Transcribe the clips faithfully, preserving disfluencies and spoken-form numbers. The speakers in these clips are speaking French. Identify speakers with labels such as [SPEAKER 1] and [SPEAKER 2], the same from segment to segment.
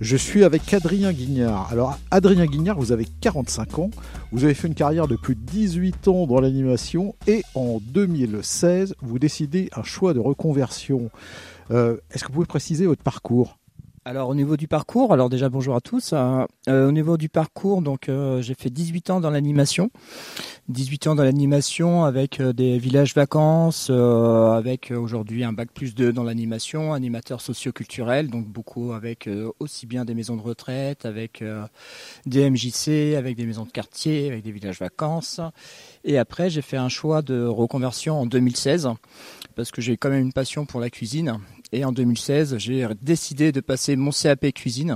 [SPEAKER 1] Je suis avec Adrien Guignard. Alors, Adrien Guignard, vous avez quarante-cinq ans, vous avez fait une carrière de plus de dix-huit ans dans l'animation et en deux mille seize, vous décidez un choix de reconversion. Euh, est-ce que vous pouvez préciser votre parcours ?
[SPEAKER 2] Alors au niveau du parcours, alors déjà bonjour à tous. Euh, euh, au niveau du parcours, donc euh, j'ai fait dix-huit ans dans l'animation, dix-huit ans dans l'animation avec euh, des villages vacances, euh, avec euh, aujourd'hui un bac plus deux dans l'animation, animateur socio-culturel, donc beaucoup avec euh, aussi bien des maisons de retraite, avec euh, des M J C, avec des maisons de quartier, avec des villages vacances. Et après j'ai fait un choix de reconversion en deux mille seize parce que j'ai quand même une passion pour la cuisine. Et en deux mille seize, j'ai décidé de passer mon C A P cuisine.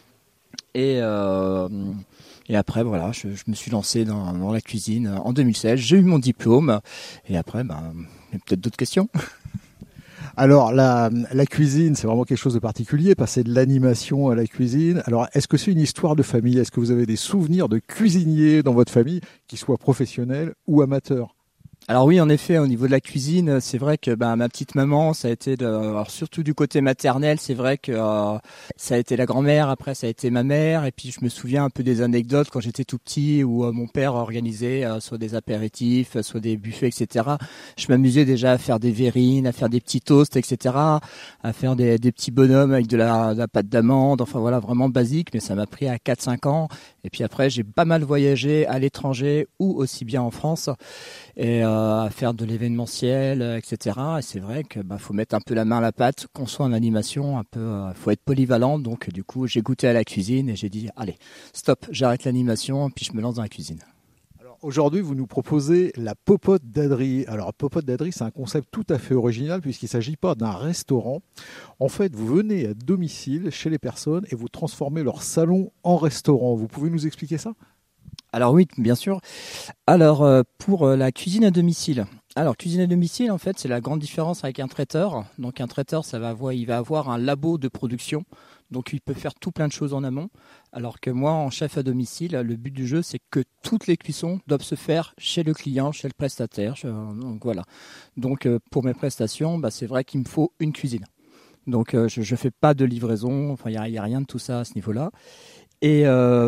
[SPEAKER 2] Et, euh, et après, voilà, je, je me suis lancé dans, dans la cuisine en deux mille seize. J'ai eu mon diplôme. Et après, ben, il y a peut-être d'autres questions.
[SPEAKER 1] Alors, la, la cuisine, c'est vraiment quelque chose de particulier, passer de l'animation à la cuisine. Alors, est-ce que c'est une histoire de famille ? Est-ce que vous avez des souvenirs de cuisiniers dans votre famille, qu'ils soient professionnels ou amateurs ?
[SPEAKER 2] Alors oui, en effet, au niveau de la cuisine, c'est vrai que ben, ma petite maman, ça a été, de, alors surtout du côté maternel, c'est vrai que euh, ça a été la grand-mère, après ça a été ma mère, et puis je me souviens un peu des anecdotes quand j'étais tout petit où euh, mon père organisait euh, soit des apéritifs, soit des buffets, et cetera. Je m'amusais déjà à faire des verrines, à faire des petits toasts, et cetera, à faire des, des petits bonhommes avec de la, de la pâte d'amande, enfin voilà, vraiment basique, mais ça m'a pris à quatre cinq ans. Et puis après, j'ai pas mal voyagé à l'étranger ou aussi bien en France. Et euh, à faire de l'événementiel, et cetera. Et c'est vrai que bah, faut mettre un peu la main à la pâte, qu'on soit en animation, un peu, euh, faut être polyvalent. Donc du coup, j'ai goûté à la cuisine et j'ai dit allez, stop, j'arrête l'animation, puis je me lance dans la cuisine.
[SPEAKER 1] Alors aujourd'hui, vous nous proposez la popote d'Adri. Alors la popote d'Adri, c'est un concept tout à fait original puisqu'il ne s'agit pas d'un restaurant. En fait, vous venez à domicile chez les personnes et vous transformez leur salon en restaurant. Vous pouvez nous expliquer ça ?
[SPEAKER 2] Alors oui, bien sûr. Alors euh, pour euh, la cuisine à domicile. Alors cuisine à domicile, en fait, c'est la grande différence avec un traiteur. Donc un traiteur, ça va avoir, il va avoir un labo de production. Donc il peut faire tout plein de choses en amont. Alors que moi, en chef à domicile, le but du jeu, c'est que toutes les cuissons doivent se faire chez le client, chez le prestataire. Je, donc voilà. Donc euh, pour mes prestations, bah, c'est vrai qu'il me faut une cuisine. Donc euh, je ne fais pas de livraison. Enfin, il n'y a, a rien de tout ça à ce niveau-là. Et euh,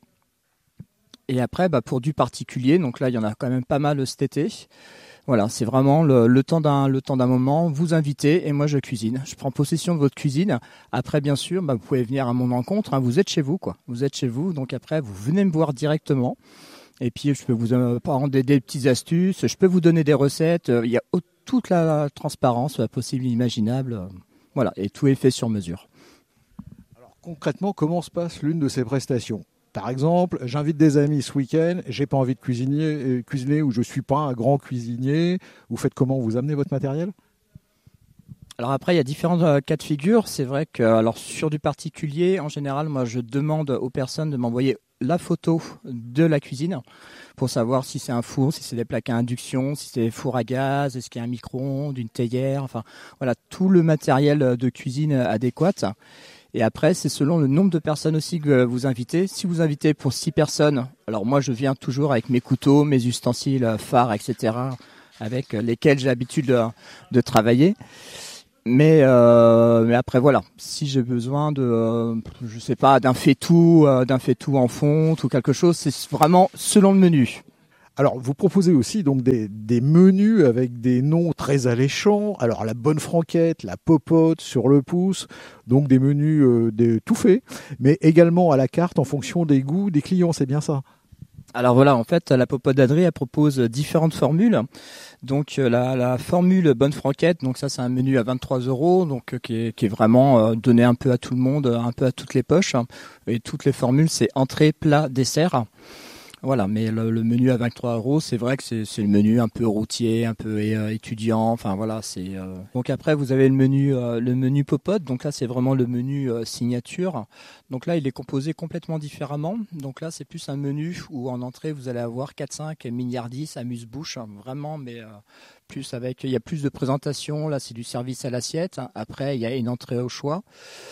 [SPEAKER 2] Et après, bah, pour du particulier, donc là, il y en a quand même pas mal cet été. Voilà, c'est vraiment le, le temps d'un le temps d'un moment. Vous invitez et moi je cuisine. Je prends possession de votre cuisine. Après, bien sûr, bah, vous pouvez venir à mon encontre. Hein, vous êtes chez vous, quoi. Vous êtes chez vous, donc après, vous venez me voir directement. Et puis, je peux vous euh, prendre des, des petites astuces. Je peux vous donner des recettes. Il y a toute la transparence possible et imaginable. Voilà, et tout est fait sur mesure.
[SPEAKER 1] Alors concrètement, comment se passe l'une de ces prestations ? Par exemple, j'invite des amis ce week-end, j'ai pas envie de cuisiner, euh, cuisiner ou je suis pas un grand cuisinier. Vous faites comment ? Vous amenez votre matériel ?
[SPEAKER 2] Alors après, il y a différents euh, cas de figure. C'est vrai que alors sur du particulier, en général, moi, je demande aux personnes de m'envoyer la photo de la cuisine pour savoir si c'est un four, si c'est des plaques à induction, si c'est des fours à gaz, est-ce qu'il y a un micro-ondes, une théière, enfin voilà, tout le matériel de cuisine adéquat. Et après, c'est selon le nombre de personnes aussi que vous invitez. Si vous invitez pour six personnes, alors moi, je viens toujours avec mes couteaux, mes ustensiles phares, et cetera, avec lesquels j'ai l'habitude de, de travailler. Mais, euh, mais après, voilà, si j'ai besoin de, euh, je sais pas, d'un faitout, euh, d'un faitout en fonte ou quelque chose, c'est vraiment selon le menu.
[SPEAKER 1] Alors, vous proposez aussi donc des, des menus avec des noms très alléchants. Alors, la bonne franquette, la popote sur le pouce, donc des menus euh, des, tout faits, mais également à la carte en fonction des goûts des clients, c'est bien ça ?
[SPEAKER 2] Alors voilà, en fait, la popote d'Adri, elle propose différentes formules. Donc la, la formule bonne franquette, donc ça c'est un menu à vingt-trois euros, donc qui est, qui est vraiment euh, donné un peu à tout le monde, un peu à toutes les poches. Et toutes les formules, c'est entrée, plat, dessert. Voilà, mais le, le menu à vingt-trois euros, c'est vrai que c'est, c'est le menu un peu routier, un peu euh, étudiant. Enfin voilà, c'est. Euh... Donc après, vous avez le menu, euh, le menu popote. Donc là, c'est vraiment le menu euh, signature. Donc là, il est composé complètement différemment. Donc là, c'est plus un menu où en entrée, vous allez avoir quatre cinq milliardis, amuse-bouche, hein, vraiment, mais euh, plus avec. Il y a plus de présentation. Là, c'est du service à l'assiette. Hein. Après, il y a une entrée au choix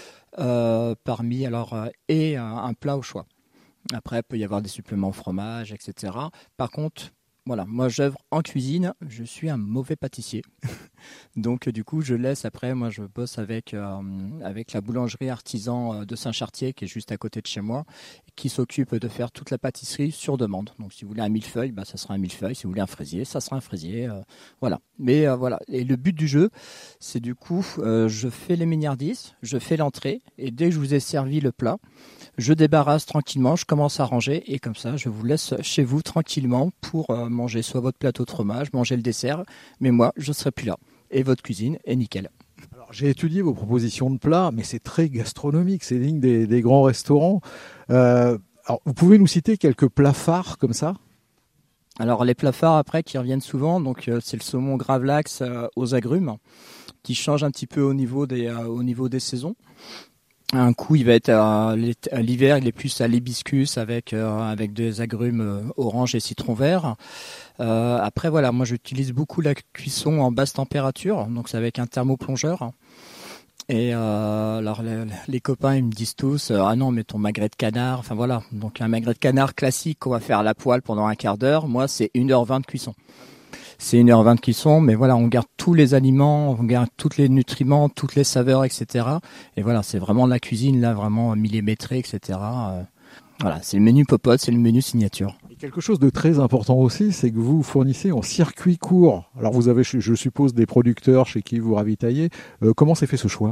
[SPEAKER 2] euh, parmi alors euh, et un, un plat au choix. Après, il peut y avoir des suppléments fromage, et cetera. Par contre, Voilà, moi j'œuvre en cuisine, je suis un mauvais pâtissier. Donc du coup, je laisse après, moi je bosse avec euh, avec la boulangerie artisan de Saint-Chartier qui est juste à côté de chez moi, qui s'occupe de faire toute la pâtisserie sur demande. Donc si vous voulez un millefeuille, bah ça sera un millefeuille, si vous voulez un fraisier, ça sera un fraisier, euh, voilà. Mais euh, voilà, et le but du jeu, c'est du coup euh, je fais les mignardises, je fais l'entrée et dès que je vous ai servi le plat, je débarrasse tranquillement, je commence à ranger et comme ça, je vous laisse chez vous tranquillement pour euh, manger soit votre plateau de fromage, manger le dessert, mais moi, je ne serai plus là. Et votre cuisine est nickel.
[SPEAKER 1] Alors, j'ai étudié vos propositions de plats, mais c'est très gastronomique, c'est digne des, des grands restaurants. Euh, alors, vous pouvez nous citer quelques plats phares comme ça ?
[SPEAKER 2] Alors, les plats phares après qui reviennent souvent, donc euh, c'est le saumon gravlax euh, aux agrumes, qui change un petit peu au niveau des, euh, au niveau des saisons. Un coup, il va être à l'hiver, il est plus à l'hibiscus avec euh, avec des agrumes euh, orange et citron vert. Euh, après, voilà, moi j'utilise beaucoup la cuisson en basse température, donc c'est avec un thermoplongeur. Et euh, alors les, les copains ils me disent tous euh, ah non mais ton magret de canard, enfin voilà, donc un magret de canard classique qu'on va faire à la poêle pendant un quart d'heure, moi c'est une heure vingt de cuisson. C'est une heure vingt de cuisson, mais voilà, on garde tous les aliments, on garde tous les nutriments, toutes les saveurs, et cetera. Et voilà, c'est vraiment la cuisine, là, vraiment millimétrée, et cetera. Euh, voilà, c'est le menu popote, c'est le menu signature.
[SPEAKER 1] Et quelque chose de très important aussi, c'est que vous fournissez en circuit court. Alors vous avez, je suppose, des producteurs chez qui vous ravitaillez. Euh, comment s'est fait ce choix ?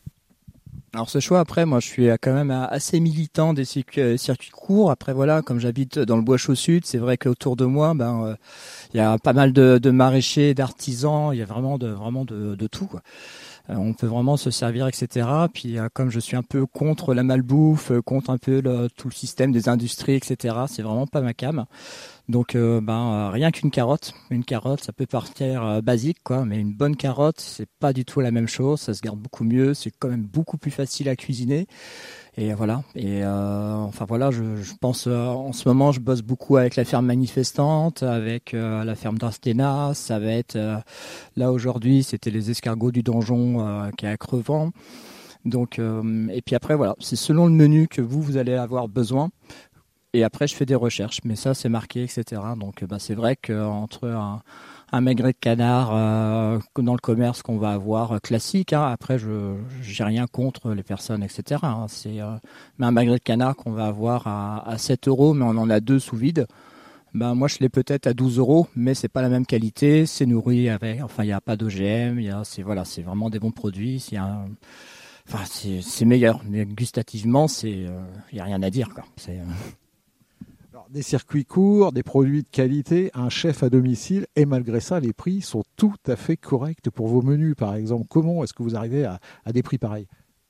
[SPEAKER 2] Alors ce choix, après, moi je suis quand même assez militant des circuits courts. Après voilà, comme j'habite dans le Bois-Chaud Sud, c'est vrai qu'autour de moi, ben euh, il y a pas mal de, de maraîchers, d'artisans, il y a vraiment de vraiment de, de tout, quoi. Euh, on peut vraiment se servir, et cetera. Puis euh, comme je suis un peu contre la malbouffe, euh, contre un peu le, tout le système des industries, et cetera. C'est vraiment pas ma came. Donc euh, ben euh, rien qu'une carotte, une carotte, ça peut partir euh, basique quoi, mais une bonne carotte, c'est pas du tout la même chose. Ça se garde beaucoup mieux, c'est quand même beaucoup plus facile à cuisiner. Et voilà. Et euh, enfin voilà, je, je pense euh, en ce moment, je bosse beaucoup avec la ferme manifestante, avec euh, la ferme d'Astena. Ça va être euh, là aujourd'hui, c'était les escargots du donjon euh, qui est à Crevant. Donc euh, et puis après voilà, c'est selon le menu que vous vous allez avoir besoin. Et après, je fais des recherches, mais ça, c'est marqué, et cetera. Donc, bah, c'est vrai qu'entre un, un magret de canard euh, dans le commerce qu'on va avoir euh, classique, hein, après, je j'ai rien contre les personnes, et cetera. Hein, c'est, euh, mais un magret de canard qu'on va avoir à, à sept euros, mais on en a deux sous vide. Ben moi, je l'ai peut-être à douze euros, mais c'est pas la même qualité. C'est nourri avec, enfin, il y a pas d'O G M. Il y a, c'est voilà, c'est vraiment des bons produits. C'est un, enfin, c'est c'est meilleur, mais gustativement, c'est, il euh, y a rien à dire, quoi. C'est euh...
[SPEAKER 1] Alors, des circuits courts, des produits de qualité, un chef à domicile, et malgré ça, les prix sont tout à fait corrects pour vos menus, par exemple. Comment est-ce que vous arrivez à, à des prix pareils ?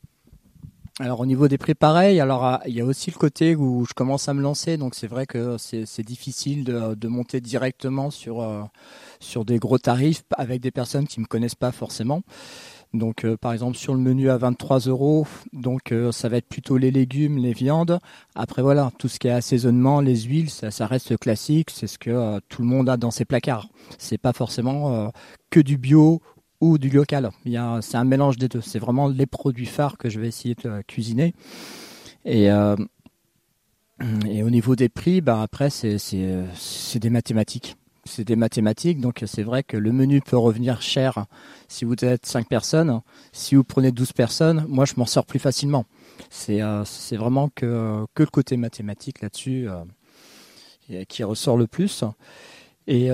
[SPEAKER 2] Alors au niveau des prix pareils, alors il y a aussi le côté où je commence à me lancer, donc c'est vrai que c'est, c'est difficile de, de monter directement sur euh, sur des gros tarifs avec des personnes qui me connaissent pas forcément. Donc euh, par exemple sur le menu à vingt-trois euros, donc euh, ça va être plutôt les légumes, les viandes. Après voilà, tout ce qui est assaisonnement, les huiles, ça, ça reste classique, c'est ce que euh, tout le monde a dans ses placards. C'est pas forcément euh, que du bio ou du local. Il y a, c'est un mélange des deux. C'est vraiment les produits phares que je vais essayer de cuisiner. Et, euh, et au niveau des prix, bah après c'est, c'est, c'est des mathématiques. C'est des mathématiques, donc c'est vrai que le menu peut revenir cher si vous êtes cinq personnes. Si vous prenez douze personnes, moi je m'en sors plus facilement. C'est, euh, c'est vraiment que, que le côté mathématique là-dessus euh, qui ressort le plus. Et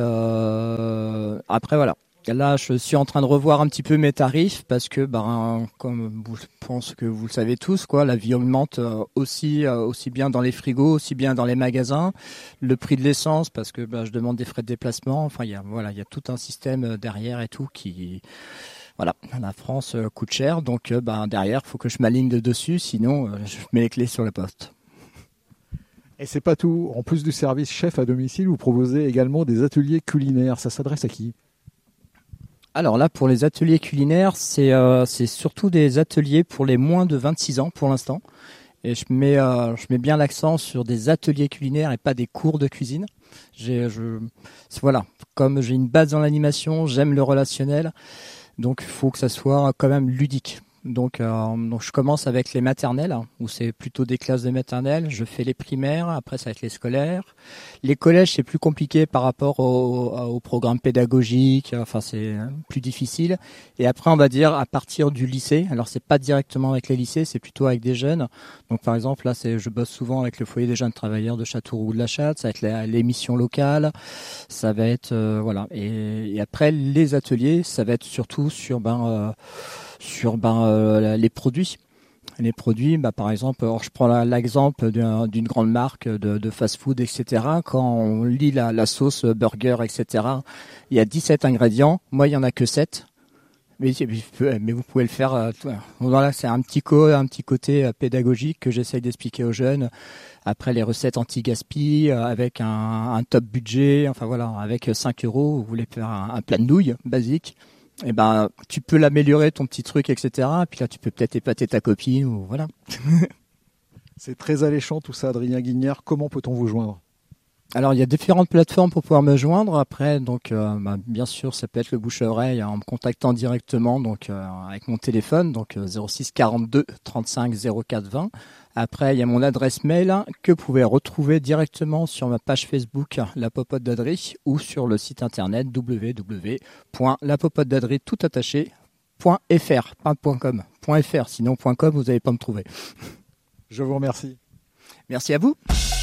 [SPEAKER 2] euh, après voilà. Là, je suis en train de revoir un petit peu mes tarifs parce que, ben, comme je pense que vous le savez tous, quoi, la vie augmente aussi, aussi bien dans les frigos, aussi bien dans les magasins. Le prix de l'essence, parce que ben, je demande des frais de déplacement. Enfin, il y a, voilà, il y a tout un système derrière et tout qui, voilà, la France coûte cher. Donc, ben, derrière, il faut que je m'aligne de dessus, sinon, je mets les clés sur le poste.
[SPEAKER 1] Et c'est pas tout. En plus du service chef à domicile, vous proposez également des ateliers culinaires. Ça s'adresse à qui ?
[SPEAKER 2] Alors là, pour les ateliers culinaires, c'est euh, c'est surtout des ateliers pour les moins de vingt-six ans pour l'instant. Et je mets euh, je mets bien l'accent sur des ateliers culinaires et pas des cours de cuisine. J'ai je voilà, comme j'ai une base dans l'animation, j'aime le relationnel, donc il faut que ça soit quand même ludique. Donc, euh, donc je commence avec les maternelles, hein, où c'est plutôt des classes de maternelle. Je fais les primaires, après ça va être les scolaires. Les collèges, c'est plus compliqué par rapport au, au programme pédagogique. Enfin, c'est plus difficile. Et après, on va dire à partir du lycée. Alors, c'est pas directement avec les lycées, c'est plutôt avec des jeunes. Donc, par exemple, là, c'est, je bosse souvent avec le foyer des jeunes travailleurs de Châteauroux de la Chatte. Ça va être la, l'émission locale. Ça va être euh, voilà. Et, et après, les ateliers, ça va être surtout sur ben euh, sur ben, euh, les produits. Les produits, bah, par exemple, alors je prends la, l'exemple d'une, d'une grande marque de, de fast-food, et cetera. Quand on lit la, la sauce burger, et cetera, il y a dix-sept ingrédients. Moi, il y en a que sept. Mais, mais vous pouvez le faire. Euh, voilà, c'est un petit, co, un petit côté euh, pédagogique que j'essaye d'expliquer aux jeunes. Après, les recettes anti-gaspi, euh, avec un, un top budget. Enfin voilà, avec cinq euros, vous voulez faire un, un plat de nouilles basique. Eh ben, tu peux l'améliorer ton petit truc, et cetera. Puis là, tu peux peut-être épater ta copine ou voilà.
[SPEAKER 1] C'est très alléchant tout ça, Adrien Guignard. Comment peut-on vous joindre ?
[SPEAKER 2] Alors, il y a différentes plateformes pour pouvoir me joindre. Après, donc, euh, bah, bien sûr, ça peut être le bouche-à-oreille en me contactant directement, donc euh, avec mon téléphone, donc euh, zéro six quarante-deux trente-cinq zéro quatre vingt. Après, il y a mon adresse mail hein, que vous pouvez retrouver directement sur ma page Facebook La Popote d'Adri ou sur le site internet w w w point la popote d'adri tout attaché point f r, pas .com, .fr, sinon .com vous n'allez pas me trouver.
[SPEAKER 1] Je vous remercie.
[SPEAKER 2] Merci à vous.